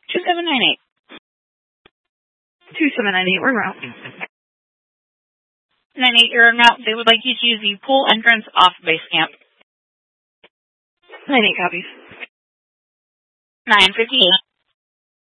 2798. 2798, we're out. 98, you're out. They would like you to use the pool entrance off base camp. 98 copies. 958.